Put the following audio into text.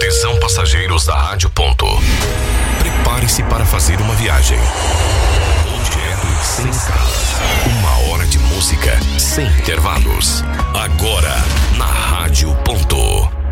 Atenção, passageiros da Rádio Ponto. Prepare-se para fazer uma viagem. Direto sem escalas. 1 hora de música sem intervalos. Agora, na Rádio Ponto.